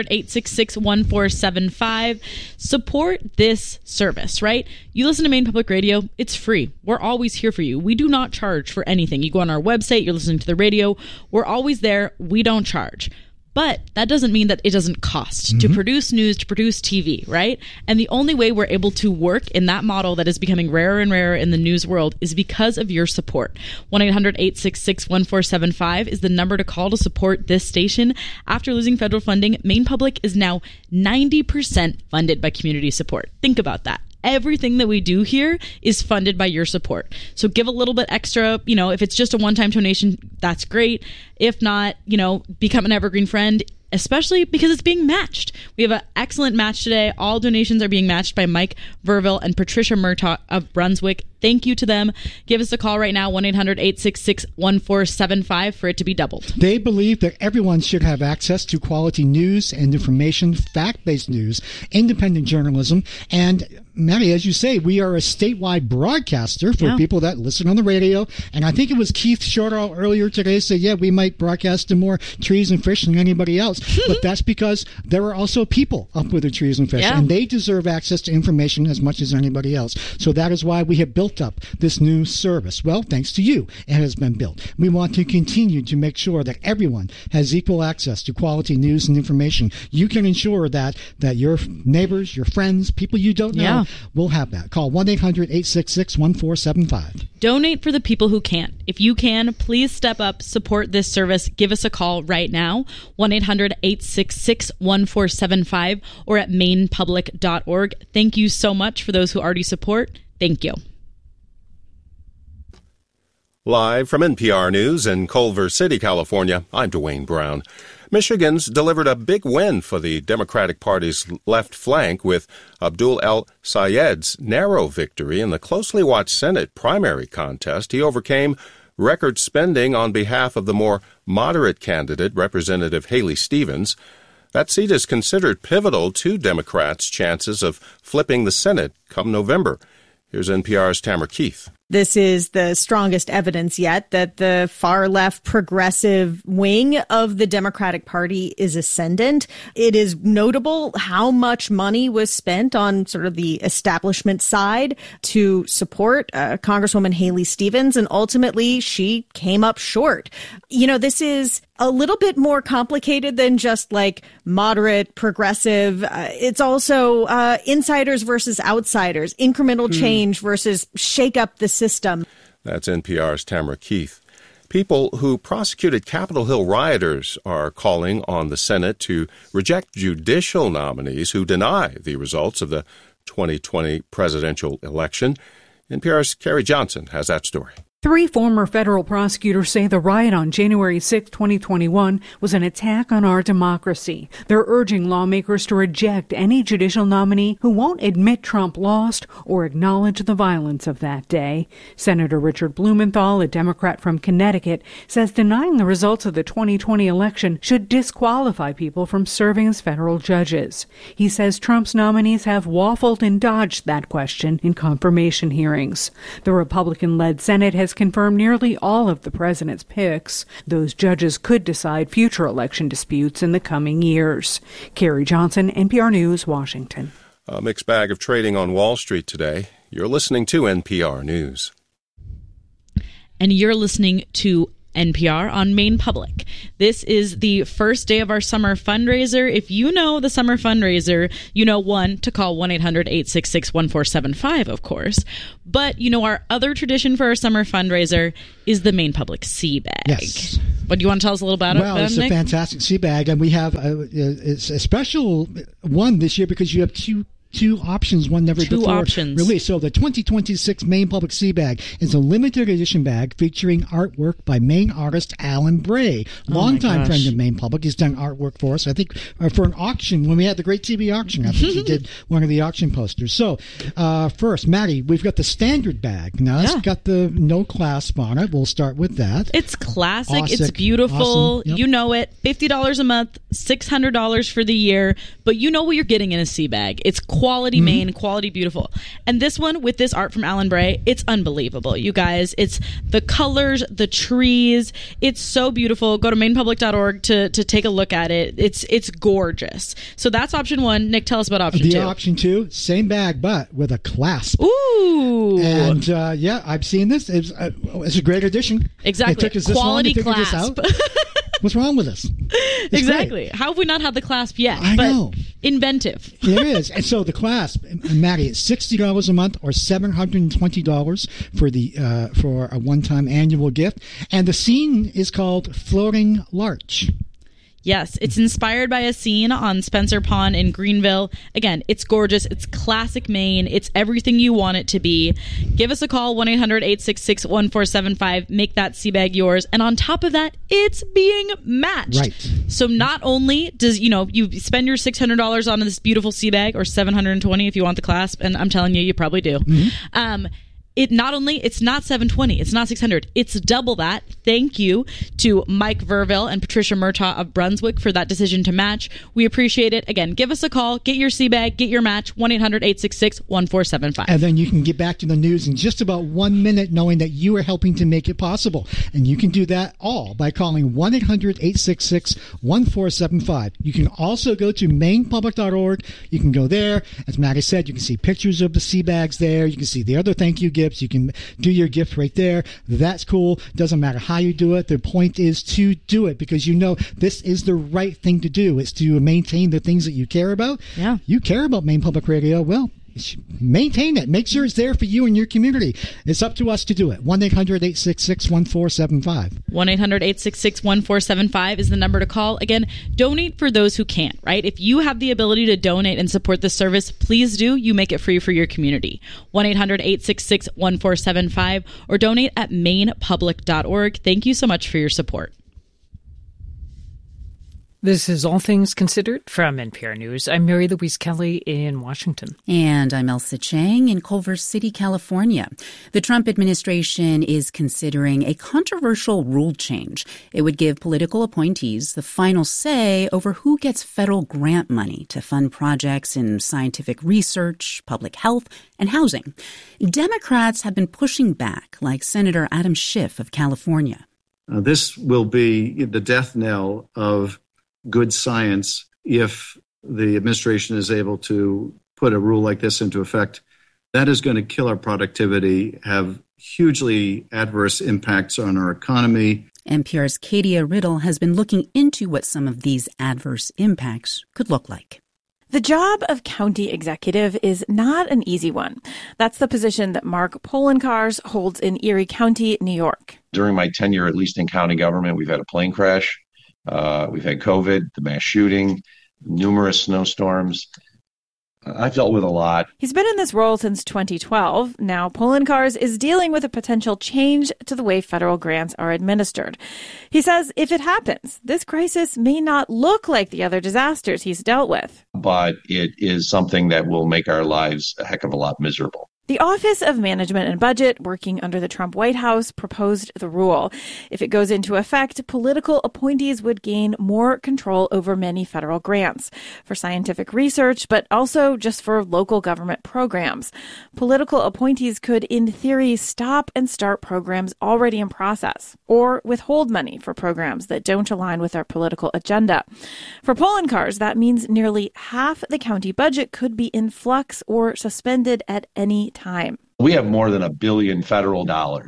1-800-866-1475. Support this service, right? You listen to Maine Public Radio, it's free. We're always here for you. We do not charge for anything. You go on our website, you're listening to the radio, we're always there. We don't charge. But that doesn't mean that it doesn't cost to produce news, to produce TV, right? And the only way we're able to work in that model that is becoming rarer and rarer in the news world is because of your support. 1-800-866-1475 is the number to call to support this station. After losing federal funding, Maine Public is now 90% funded by community support. Think about that. Everything that we do here is funded by your support. So give a little bit extra, if it's just a one-time donation, that's great. If not, become an evergreen friend, especially because it's being matched. We have an excellent match today. All donations are being matched by Mike Verville and Patricia Murtaugh of Brunswick. Thank you to them. Give us a call right now, 1-800-866-1475 for it to be doubled. They believe that everyone should have access to quality news and information, fact-based news, independent journalism, and Maddie, as you say, we are a statewide broadcaster for people that listen on the radio. And I think it was Keith Shortall earlier today said, we might broadcast to more trees and fish than anybody else. But that's because there are also people up with the trees and fish, and they deserve access to information as much as anybody else. So that is why we have built up this new service. Well, thanks to you, it has been built. We want to continue to make sure that everyone has equal access to quality news and information. You can ensure that your neighbors, your friends, people you don't know, will have that. Call 1-800-866-1475. Donate for the people who can't. If you can, please step up, support this service. Give us a call right now, 1-800-866-1475 or at mainpublic.org. Thank you so much for those who already support. Thank you. Live from NPR News in Culver City, California, I'm Dwayne Brown. Michigan's delivered a big win for the Democratic Party's left flank with Abdul El-Sayed's narrow victory in the closely watched Senate primary contest. He overcame record spending on behalf of the more moderate candidate, Representative Haley Stevens. That seat is considered pivotal to Democrats' chances of flipping the Senate come November. Here's NPR's Tamara Keith. This is the strongest evidence yet that the far left progressive wing of the Democratic Party is ascendant. It is notable how much money was spent on sort of the establishment side to support Congresswoman Haley Stevens, and ultimately she came up short. This is a little bit more complicated than just like moderate, progressive. It's also insiders versus outsiders, incremental change versus shake up the system. That's NPR's Tamara Keith. People who prosecuted Capitol Hill rioters are calling on the Senate to reject judicial nominees who deny the results of the 2020 presidential election. NPR's Carrie Johnson has that story. 3 former federal prosecutors say the riot on January 6, 2021 was an attack on our democracy. They're urging lawmakers to reject any judicial nominee who won't admit Trump lost or acknowledge the violence of that day. Senator Richard Blumenthal, a Democrat from Connecticut, says denying the results of the 2020 election should disqualify people from serving as federal judges. He says Trump's nominees have waffled and dodged that question in confirmation hearings. The Republican-led Senate has confirmed nearly all of the president's picks. Those judges could decide future election disputes in the coming years. Carrie Johnson, NPR News, Washington. A mixed bag of trading on Wall Street today. You're listening to NPR News. And you're listening to NPR on Maine Public. This is the first day of our summer fundraiser. If you know the summer fundraiser, you know, one, to call 1-800-866-1475, of course. But, you know, our other tradition for our summer fundraiser is the Maine Public Sea Bag. Yes. But do you want to tell us a little about it, Well, it's Nick? a fantastic sea bag, and we have it's a special one this year because you have two options, one never before released. So the 2026 Maine Public Sea Bag is a limited edition bag featuring artwork by Maine artist Alan Bray, longtime friend of Maine Public. He's done artwork for us, I think, for an auction when we had the Great TV auction. I think he did one of the auction posters. So first, Maddie, we've got the standard bag. Now, it's got the no clasp on it. We'll start with that. It's classic. It's beautiful. Awesome. Yep. You know it. $50 a month, $600 for the year. But you know what you're getting in a sea bag. It's quality Maine, quality beautiful. And this one with this art from Alan Bray, it's unbelievable, you guys. It's the colors, the trees. It's so beautiful. Go to mainepublic.org to take a look at it. It's gorgeous. So that's option one. Nick, tell us about option two. Option two, same bag, but with a clasp. Ooh. And I've seen this. It's a great addition. Exactly. It took us this quality long to figure clasp. this out. What's wrong with us? Exactly. Great. How have we not had the clasp yet? I know. Inventive. There is. And so the clasp, Maddie, it's $60 a month or $720 for a one-time annual gift. And the scene is called Floating Larch. Yes, it's inspired by a scene on Spencer Pond in Greenville. Again, it's gorgeous. It's classic Maine. It's everything you want it to be. Give us a call, 1-800-866-1475. Make that sea bag yours. And on top of that, it's being matched. Right. So not only does, you spend your $600 on this beautiful sea bag, or $720 if you want the clasp, and I'm telling you, you probably do. It's not $720, it's not $600, it's double that. Thank you to Mike Verville and Patricia Murtaugh of Brunswick for that decision to match. We appreciate it. Again, give us a call, get your sea bag, get your match, 1-800-866-1475. And then you can get back to the news in just about 1 minute, knowing that you are helping to make it possible. And you can do that all by calling 1-800-866-1475. You can also go to mainepublic.org. You can go there. As Maddie said, you can see pictures of the sea bags there. You can see the other thank you gifts. You can do your gift right there. That's cool. Doesn't matter how you do it. The point is to do it because you know this is the right thing to do. It's to maintain the things that you care about. Yeah. You care about Maine Public Radio. Well, maintain it. Make sure it's there for you and your community. It's up to us to do it. 1-800-866-1475. 1-800-866-1475 is the number to call. Again, donate for those who can't, right? If you have the ability to donate and support this service, please do. You make it free for your community. 1-800-866-1475 or donate at mainepublic.org. Thank you so much for your support. This is All Things Considered from NPR News. I'm Mary Louise Kelly in Washington. And I'm Elsa Chang in Culver City, California. The Trump administration is considering a controversial rule change. It would give political appointees the final say over who gets federal grant money to fund projects in scientific research, public health, and housing. Democrats have been pushing back, like Senator Adam Schiff of California. This will be the death knell of good science if the administration is able to put a rule like this into effect. That is going to kill our productivity, have hugely adverse impacts on our economy. NPR's Katia Riddle has been looking into what some of these adverse impacts could look like. The job of county executive is not an easy one. That's the position that Mark Poloncarz holds in Erie County, New York. During my tenure, at least in county government, we've had a plane crash. We've had COVID, the mass shooting, numerous snowstorms. I've dealt with a lot. He's been in this role since 2012. Now, Poloncarz is dealing with a potential change to the way federal grants are administered. He says if it happens, this crisis may not look like the other disasters he's dealt with. But it is something that will make our lives a heck of a lot miserable. The Office of Management and Budget, working under the Trump White House, proposed the rule. If it goes into effect, political appointees would gain more control over many federal grants for scientific research, but also just for local government programs. Political appointees could, in theory, stop and start programs already in process, or withhold money for programs that don't align with their political agenda. For Poloncarz, that means nearly half the county budget could be in flux or suspended at any time. We have more than $1 billion federal dollars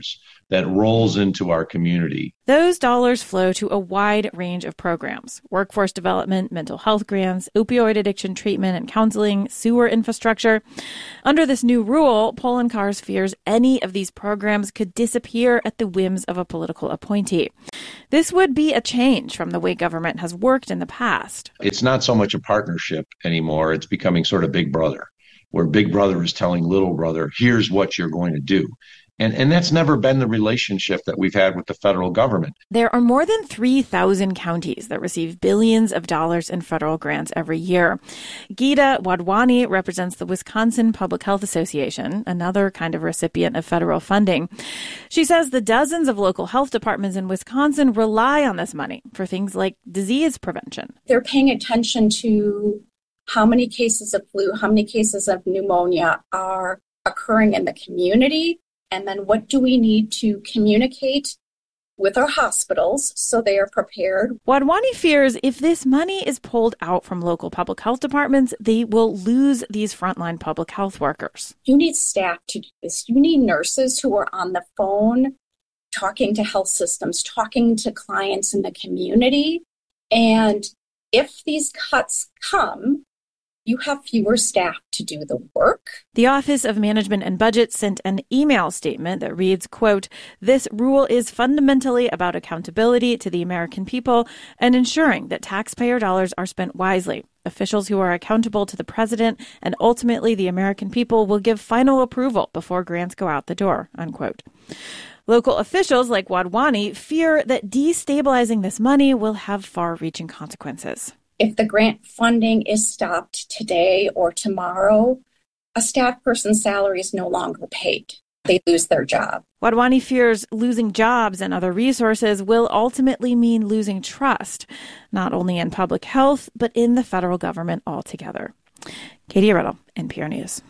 that rolls into our community. Those dollars flow to a wide range of programs: workforce development, mental health grants, opioid addiction treatment and counseling, sewer infrastructure. Under this new rule, Poloncarz fears any of these programs could disappear at the whims of a political appointee. This would be a change from the way government has worked in the past. It's not so much a partnership anymore. It's becoming sort of Big Brother, where Big Brother is telling little brother, here's what you're going to do. And that's never been the relationship that we've had with the federal government. There are more than 3,000 counties that receive billions of dollars in federal grants every year. Gita Wadhwani represents the Wisconsin Public Health Association, another kind of recipient of federal funding. She says the dozens of local health departments in Wisconsin rely on this money for things like disease prevention. They're paying attention to how many cases of flu, how many cases of pneumonia are occurring in the community. And then what do we need to communicate with our hospitals so they are prepared? Wadhwani fears if this money is pulled out from local public health departments, they will lose these frontline public health workers. You need staff to do this. You need nurses who are on the phone, talking to health systems, talking to clients in the community. And if these cuts come, you have fewer staff to do the work. The Office of Management and Budget sent an email statement that reads, quote, "This rule is fundamentally about accountability to the American people and ensuring that taxpayer dollars are spent wisely. Officials who are accountable to the president and ultimately the American people will give final approval before grants go out the door," unquote. Local officials like Wadhwani fear that destabilizing this money will have far-reaching consequences. If the grant funding is stopped today or tomorrow, a staff person's salary is no longer paid. They lose their job. Wadhwani fears losing jobs and other resources will ultimately mean losing trust, not only in public health, but in the federal government altogether. Katie Riddle, NPR News.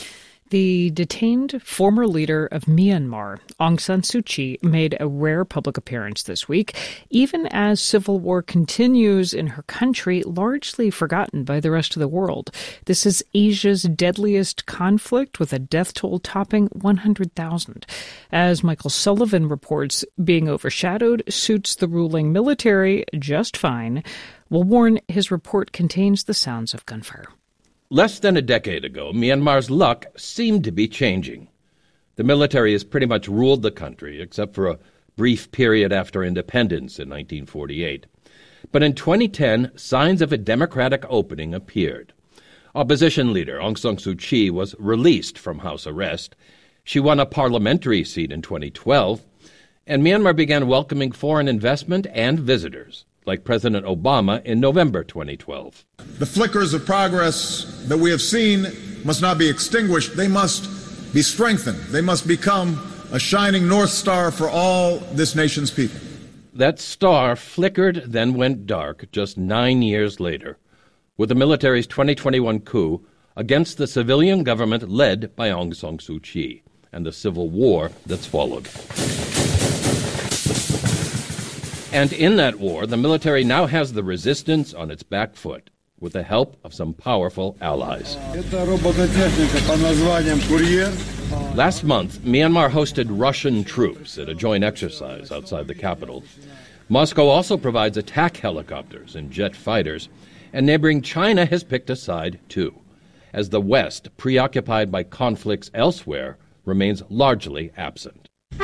The detained former leader of Myanmar, Aung San Suu Kyi, made a rare public appearance this week, even as civil war continues in her country, largely forgotten by the rest of the world. This is Asia's deadliest conflict, with a death toll topping 100,000. As Michael Sullivan reports, being overshadowed suits the ruling military just fine. We'll warn his report contains the sounds of gunfire. Less than a decade ago, Myanmar's luck seemed to be changing. The military has pretty much ruled the country, except for a brief period after independence in 1948. But in 2010, signs of a democratic opening appeared. Opposition leader Aung San Suu Kyi was released from house arrest. She won a parliamentary seat in 2012, and Myanmar began welcoming foreign investment and visitors, like President Obama in November 2012. The flickers of progress that we have seen must not be extinguished. They must be strengthened. They must become a shining North Star for all this nation's people. That star flickered, then went dark just 9 years later, with the military's 2021 coup against the civilian government led by Aung San Suu Kyi and the civil war that's followed. And in that war, the military now has the resistance on its back foot, with the help of some powerful allies. Last month, Myanmar hosted Russian troops at a joint exercise outside the capital. Moscow also provides attack helicopters and jet fighters, and neighboring China has picked a side, too, as the West, preoccupied by conflicts elsewhere, remains largely absent.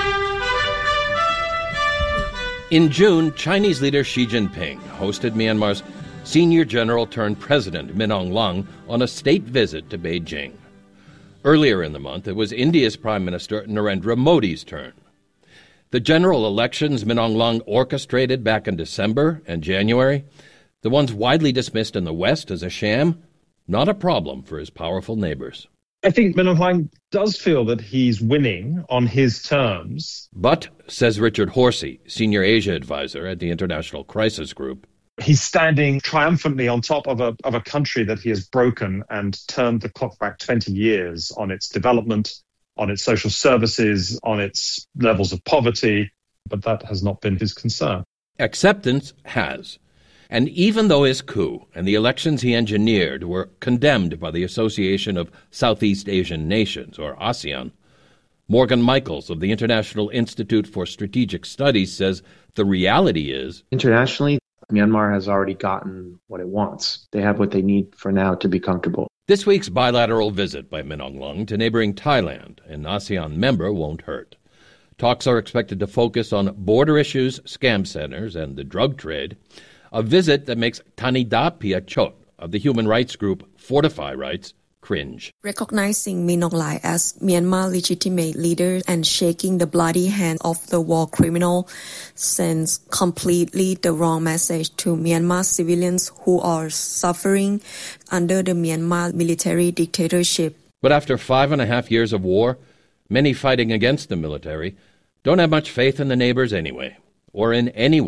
In June, Chinese leader Xi Jinping hosted Myanmar's senior general-turned-president Min Aung Hlaing on a state visit to Beijing. Earlier in the month, it was India's Prime Minister Narendra Modi's turn. The general elections Min Aung Hlaing orchestrated back in December and January, the ones widely dismissed in the West as a sham, not a problem for his powerful neighbors. I think Min Aung Hlaing does feel that he's winning on his terms. But, says Richard Horsey, senior Asia advisor at the International Crisis Group, he's standing triumphantly on top of a country that he has broken and turned the clock back 20 years on its development, on its social services, on its levels of poverty. But that has not been his concern. Acceptance has. And even though his coup and the elections he engineered were condemned by the Association of Southeast Asian Nations, or ASEAN, Morgan Michaels of the International Institute for Strategic Studies says the reality is, internationally, Myanmar has already gotten what it wants. They have what they need for now to be comfortable. This week's bilateral visit by Min Aung Hlaing to neighboring Thailand, an ASEAN member, won't hurt. Talks are expected to focus on border issues, scam centers, and the drug trade. A visit that makes Thanida Piachot of the human rights group Fortify Rights cringe. Recognizing Min Aung Hlaing as Myanmar's legitimate leader and shaking the bloody hand of the war criminal sends completely the wrong message to Myanmar civilians who are suffering under the Myanmar military dictatorship. But after 5.5 years of war, many fighting against the military don't have much faith in the neighbors anyway, or in anyone.